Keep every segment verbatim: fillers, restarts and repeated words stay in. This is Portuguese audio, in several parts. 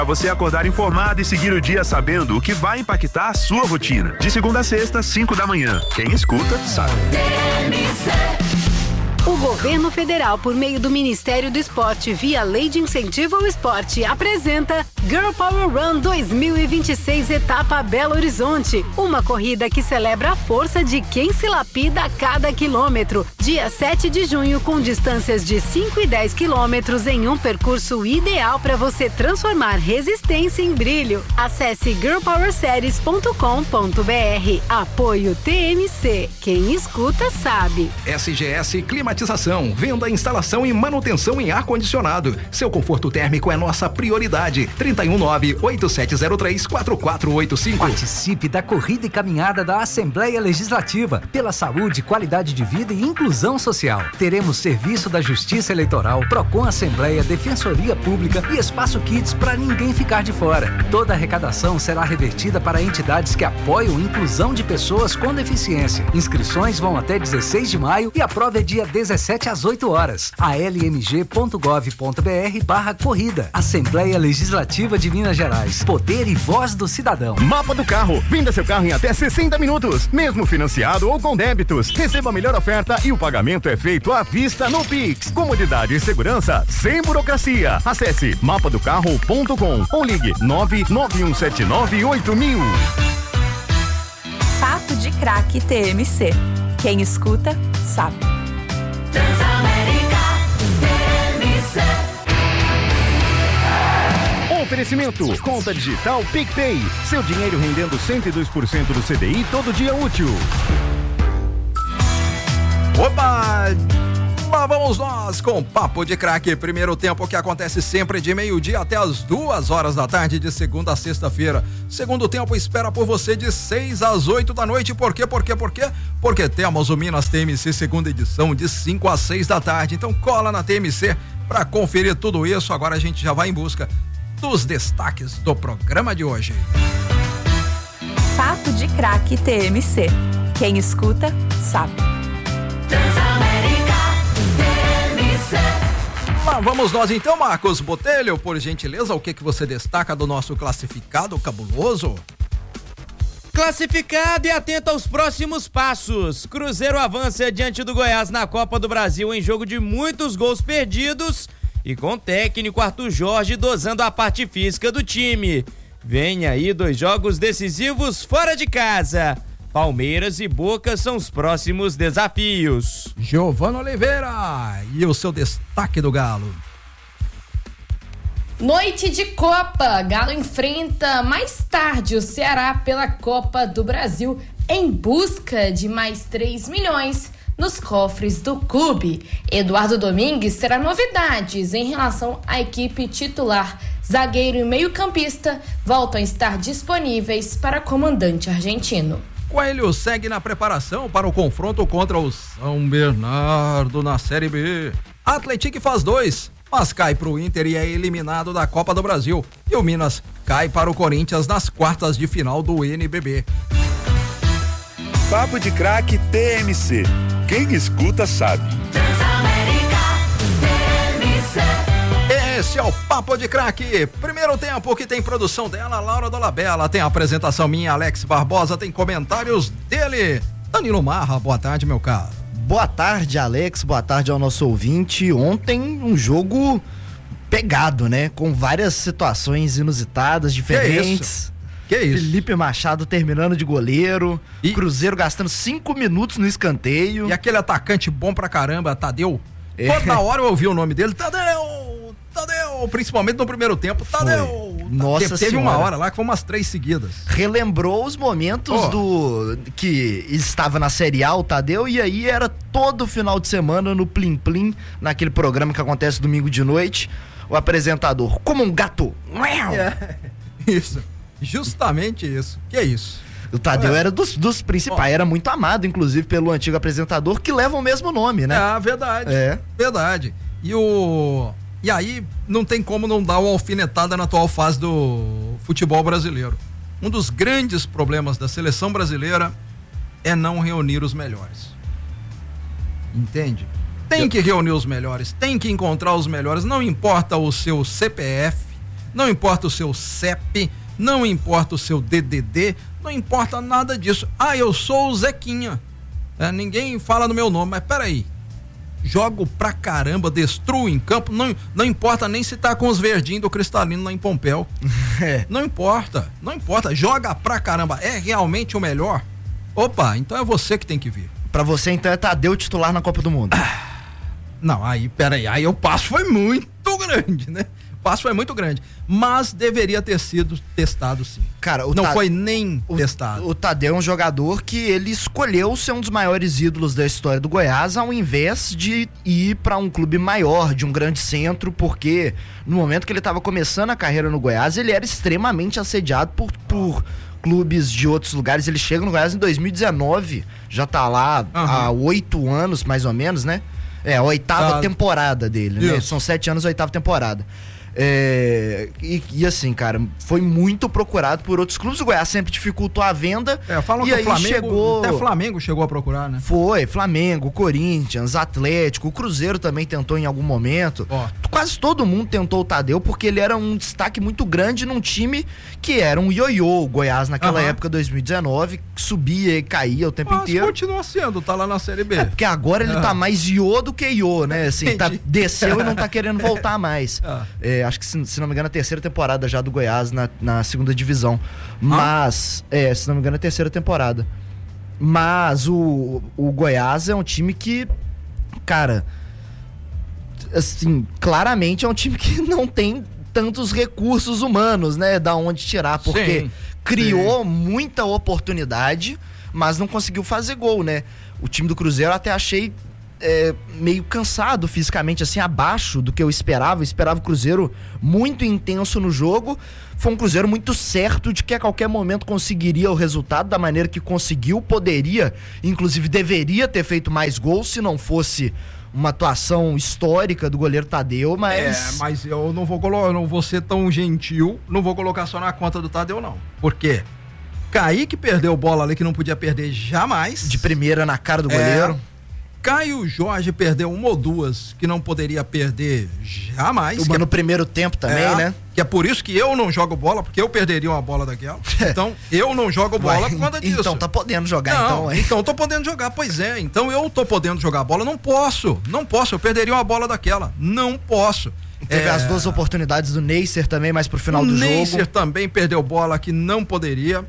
Para você acordar informado e seguir o dia sabendo o que vai impactar a sua rotina. De segunda a sexta, cinco da manhã. Quem escuta, sabe. O governo federal, por meio do Ministério do Esporte, via Lei de Incentivo ao Esporte, apresenta Girl Power Run dois mil e vinte e seis, etapa Belo Horizonte. Uma corrida que celebra a força de quem se lapida a cada quilômetro. Dia sete de junho, com distâncias de cinco e dez quilômetros em um percurso ideal para você transformar resistência em brilho. Acesse girl power series ponto com ponto b r. Apoio T M C. Quem escuta, sabe. S G S Climatização, venda, instalação e manutenção em ar-condicionado. Seu conforto térmico é nossa prioridade. trinta e um nove, oito sete zero três, quatro quatro oito cinco. Participe da corrida e caminhada da Assembleia Legislativa pela saúde, qualidade de vida e inclusão social. Teremos serviço da Justiça Eleitoral, Procon Assembleia, Defensoria Pública e Espaço Kids para ninguém ficar de fora. Toda a arrecadação será revertida para entidades que apoiam a inclusão de pessoas com deficiência. Inscrições vão até dezesseis de maio e a prova é dia dezessete às oito horas. a l m g ponto gov ponto b r barra corrida. Assembleia Legislativa de Minas Gerais. Poder e voz do cidadão. Mapa do carro. Venda seu carro em até sessenta minutos, mesmo financiado ou com débitos. Receba a melhor oferta e o pagamento é feito à vista no Pix. Comodidade e segurança sem burocracia. Acesse mapa do carro ponto com ou ligue nove nove um sete nove oito mil. Papo de Craque T M C. Quem escuta, sabe. Transamérica T M C. Oferecimento, conta digital PicPay. Seu dinheiro rendendo cento e dois por cento do C D I todo dia útil. Opa! Lá vamos nós com Papo de Craque. Primeiro tempo que acontece sempre de meio-dia até as duas horas da tarde, de segunda a sexta-feira. Segundo tempo espera por você de seis às oito da noite. Por quê? Por quê? Por quê? Porque temos o Minas T M C segunda edição de cinco às seis da tarde. Então cola na T M C para conferir tudo isso. Agora a gente já vai em busca dos destaques do programa de hoje. Papo de Craque T M C. Quem escuta, sabe. Transamérica T M C. Lá vamos nós então, Marcos Botelho, por gentileza, o que que você destaca do nosso classificado cabuloso? Classificado e atento aos próximos passos. Cruzeiro avança diante do Goiás na Copa do Brasil em jogo de muitos gols perdidos e com o técnico Arthur Jorge dosando a parte física do time. Vem aí dois jogos decisivos fora de casa. Palmeiras e Boca são os próximos desafios. Giovana Oliveira, e o seu destaque do Galo? Noite de Copa, Galo enfrenta mais tarde o Ceará pela Copa do Brasil em busca de mais três milhões nos cofres do clube. Eduardo Domingues terá novidades em relação à equipe titular. Zagueiro e meio-campista voltam a estar disponíveis para comandante argentino. Coelho segue na preparação para o confronto contra o São Bernardo na Série B. Atlético faz dois, mas cai para o Inter e é eliminado da Copa do Brasil. E o Minas cai para o Corinthians nas quartas de final do N B B. Papo de Craque T M C. Quem escuta sabe. Transamérica T M C. Esse é o Papo de Craque. Primeiro tempo que tem produção dela, Laura Dolabella. Tem a apresentação minha, Alex Barbosa. Tem comentários dele, Danilo Marra. Boa tarde, meu caro. Boa tarde, Alex. Boa tarde ao nosso ouvinte. Ontem um jogo pegado, né? Com várias situações inusitadas, diferentes. Que isso? Felipe Machado terminando de goleiro. E... Cruzeiro gastando cinco minutos no escanteio. E aquele atacante bom pra caramba, Tadeu. É. Toda hora eu ouvi o nome dele. Tadeu! Tadeu, principalmente no primeiro tempo, Tadeu. Nossa Teve senhora. uma hora lá que foi umas três seguidas. Relembrou os momentos oh. do que estava na Série A, o Tadeu, e aí era todo final de semana no Plim Plim, naquele programa que acontece domingo de noite, o apresentador, como um gato. É, isso, justamente isso. Que é isso? O Tadeu é. era dos, dos principais, oh. era muito amado, inclusive, pelo antigo apresentador, que leva o mesmo nome, né? É, verdade. É. Verdade. E o... E aí, não tem como não dar uma alfinetada na atual fase do futebol brasileiro. Um dos grandes problemas da seleção brasileira é não reunir os melhores. Entende? Tem que reunir os melhores, tem que encontrar os melhores, não importa o seu C P F, não importa o seu C E P, não importa o seu D D D, não importa nada disso. Ah, eu sou o Zequinha. É, ninguém fala no meu nome, mas peraí. Jogo pra caramba, destruo em campo, não, não importa nem se tá com os verdinhos do Cristalino lá em Pompéu. É. Não importa, não importa, joga pra caramba, é realmente o melhor? Opa, então é você que tem que vir. Pra você então é Tadeu titular na Copa do Mundo. Ah, não, aí, peraí, aí o passo foi muito grande, né? O passo foi muito grande, mas deveria ter sido testado sim. Cara, o não Ta... foi nem o, testado. O Tadeu é um jogador que ele escolheu ser um dos maiores ídolos da história do Goiás, ao invés de ir para um clube maior, de um grande centro, porque no momento que ele estava começando a carreira no Goiás, ele era extremamente assediado por, por clubes de outros lugares. Ele chega no Goiás em dois mil e dezenove, já tá lá uhum. há oito anos mais ou menos, né? É, a oitava ah, temporada dele, né? São sete anos, a oitava temporada. É, e, e assim, cara, foi muito procurado por outros clubes. O Goiás sempre dificultou a venda. É, falam e que aí o Flamengo, chegou. Até Flamengo chegou a procurar, né? Foi, Flamengo, Corinthians, Atlético, o Cruzeiro também tentou em algum momento. Ó. Quase todo mundo tentou o Tadeu porque ele era um destaque muito grande num time que era um ioiô. O Goiás naquela uhum. época, dois mil e dezenove, que subia e caía o tempo Mas inteiro. continua sendo, tá lá na Série B. É, porque agora ele uhum. tá mais iô do que iô, né? Assim, tá, desceu e não tá querendo voltar mais. Ah. É, acho que, se, se não me engano, a terceira temporada já do Goiás na, na segunda divisão. Mas, ah. é, se não me engano, a terceira temporada. Mas o, o Goiás é um time que, cara, assim, claramente é um time que não tem tantos recursos humanos, né? Da onde tirar, porque sim, criou sim. muita oportunidade, mas não conseguiu fazer gol, né? O time do Cruzeiro eu até achei É, meio cansado fisicamente, assim, abaixo do que eu esperava. Eu esperava o Cruzeiro muito intenso no jogo. Foi um Cruzeiro muito certo de que a qualquer momento conseguiria o resultado da maneira que conseguiu. Poderia, inclusive deveria ter feito mais gols se não fosse uma atuação histórica do goleiro Tadeu, mas... É, mas eu não vou colocar, eu não vou ser tão gentil, não vou colocar só na conta do Tadeu, não. Por quê? Kaique perdeu bola ali que não podia perder jamais. De primeira na cara do goleiro. É. Caio Jorge perdeu uma ou duas que não poderia perder jamais. Uma no é, primeiro tempo também, é, né? Que é por isso que eu não jogo bola, porque eu perderia uma bola daquela. Então, eu não jogo bola por conta disso. Então tá podendo jogar, não, então. Hein? Então tô podendo jogar, pois é. Então eu tô podendo jogar bola, não posso. Não posso, eu perderia uma bola daquela. Não posso. Teve é... as duas oportunidades do Neisser também, mas pro final o do Neisser jogo. Neisser também perdeu bola que não poderia.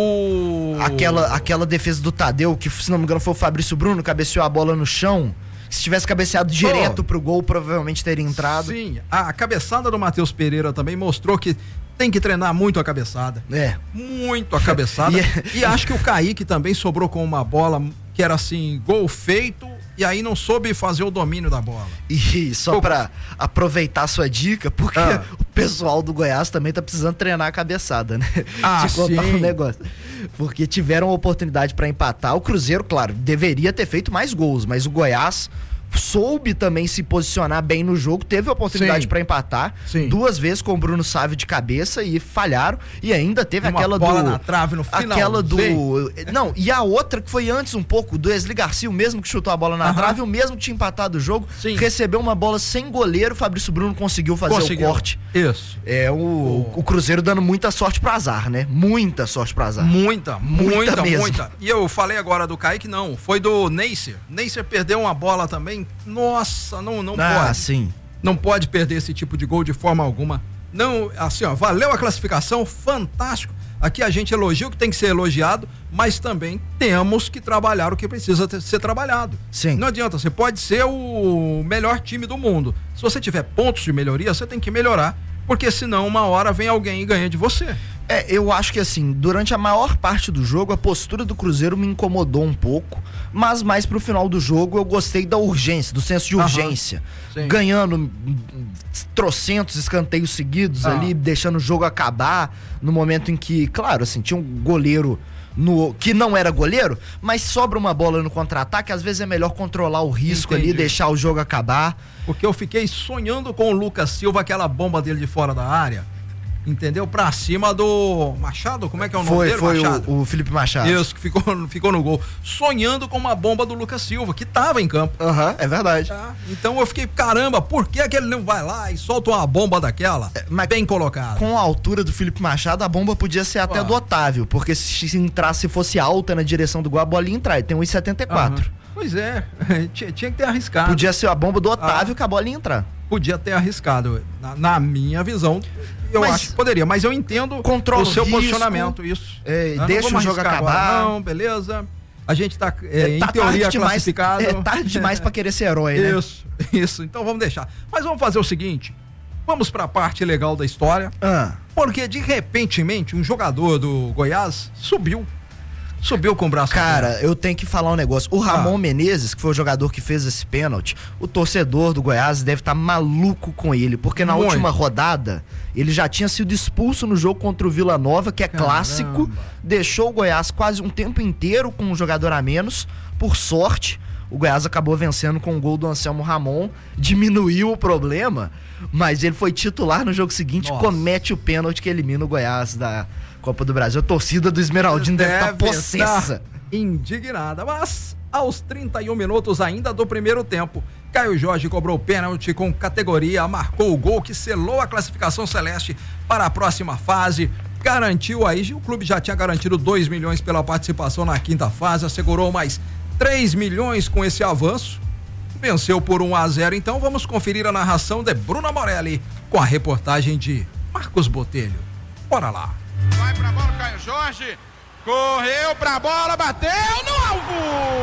O... Aquela, aquela defesa do Tadeu, que se não me engano foi o Fabrício Bruno, cabeceou a bola no chão. Se tivesse cabeceado direto oh, pro gol, provavelmente teria entrado. Sim, a cabeçada do Matheus Pereira também mostrou que tem que treinar muito a cabeçada. É. Muito a cabeçada. e, e acho que o Kaique também sobrou com uma bola que era assim, gol feito, e aí não soube fazer o domínio da bola. E só Pô, pra aproveitar a sua dica, porque ah. o pessoal do Goiás também tá precisando treinar a cabeçada, né? Ah, de contar sim. um negócio. Porque tiveram a oportunidade pra empatar. O Cruzeiro, claro, deveria ter feito mais gols, mas o Goiás soube também se posicionar bem no jogo, teve a oportunidade para empatar, Sim. duas vezes com o Bruno Sávio de cabeça e falharam, e ainda teve uma aquela bola do na trave no final. aquela do Sim. não, e a outra que foi antes um pouco, do Wesley Garcia, o mesmo que chutou a bola na uh-huh. trave, o mesmo que tinha empatado o jogo, Sim. recebeu uma bola sem goleiro, o Fabrício Bruno conseguiu fazer conseguiu. o corte. Isso. É o, oh. o Cruzeiro dando muita sorte pro azar, né? Muita sorte pro azar. Muita, muita, muita, mesmo. muita. E eu falei agora do Kaique, não, foi do Neisser. Neisser perdeu uma bola também, nossa, não, não ah, pode. Sim. Não pode perder esse tipo de gol de forma alguma. Não, assim, ó, valeu a classificação, fantástico. Aqui a gente elogia o que tem que ser elogiado, mas também temos que trabalhar o que precisa ter, ser trabalhado. Sim. Não adianta, você pode ser o melhor time do mundo. Se você tiver pontos de melhoria, você tem que melhorar, porque senão uma hora vem alguém e ganha de você. É, eu acho que assim, durante a maior parte do jogo, a postura do Cruzeiro me incomodou um pouco, mas mais pro final do jogo eu gostei da urgência, do senso de urgência. Uhum, ganhando trocentos escanteios seguidos ah. ali, deixando o jogo acabar, no momento em que, claro, assim, tinha um goleiro no, que não era goleiro, mas sobra uma bola no contra-ataque, às vezes é melhor controlar o risco Entendi. ali, deixar o jogo acabar. Porque eu fiquei sonhando com o Lucas Silva, aquela bomba dele de fora da área. entendeu? Pra cima do Machado, como é que é o nome Foi, dele? foi Machado. o, o Felipe Machado. Isso, que ficou, ficou no gol. Sonhando com uma bomba do Lucas Silva, que tava em campo. Aham, uhum, é verdade. Tá? Então eu fiquei, caramba, por que, que ele não vai lá e solta uma bomba daquela? É, mas bem colocada. Com a altura do Felipe Machado, a bomba podia ser até ah. do Otávio, porque se, se entrasse, se fosse alta na direção do gol, a bola ia entrar. Ele tem um e setenta e quatro. Uhum. Pois é, tinha, tinha que ter arriscado. Podia ser a bomba do Otávio ah. que a bola ia entrar. Podia ter arriscado. Na, na minha visão, eu mas, acho que poderia, mas eu entendo o seu risco, posicionamento, isso. É, deixa o jogo acabar. Agora, não, beleza. A gente tá, é, é, tá em teoria, demais, classificado. É tarde demais pra querer ser herói, né? Isso, isso. Então vamos deixar. Mas vamos fazer o seguinte, vamos pra parte legal da história, ah. porque de repentemente um jogador do Goiás subiu. Subiu com o braço. Cara, eu tenho que falar um negócio. O Ramon ah. Menezes, que foi o jogador que fez esse pênalti, o torcedor do Goiás deve estar tá maluco com ele, porque na Muito. última rodada ele já tinha sido expulso no jogo contra o Vila Nova, que é Caramba. clássico, deixou o Goiás quase um tempo inteiro com um jogador a menos. Por sorte, o Goiás acabou vencendo com o gol do Anselmo Ramon, diminuiu o problema, mas ele foi titular no jogo seguinte, Nossa. comete o pênalti que elimina o Goiás da Copa do Brasil. A torcida do Esmeraldino deve estar tá possessa. Indignada, mas aos trinta e um minutos ainda do primeiro tempo, Caio Jorge cobrou o pênalti com categoria, marcou o gol que selou a classificação celeste para a próxima fase, garantiu aí, o clube já tinha garantido dois milhões pela participação na quinta fase, assegurou mais três milhões com esse avanço, venceu por um a zero. Então vamos conferir a narração de Bruna Morelli com a reportagem de Marcos Botelho. Bora lá. Vai pra bola, Caio Jorge, correu pra bola, bateu no alvo!